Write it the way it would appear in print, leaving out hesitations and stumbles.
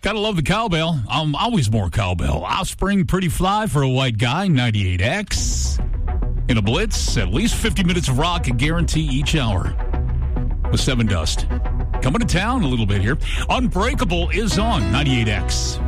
Gotta love the cowbell. Always more cowbell. Offspring, Pretty Fly for a white guy, 98X. In a blitz, at least 50 minutes of rock, a guarantee each hour. With 7 Dust. Coming to town a little bit here. Unbreakable is on 98X.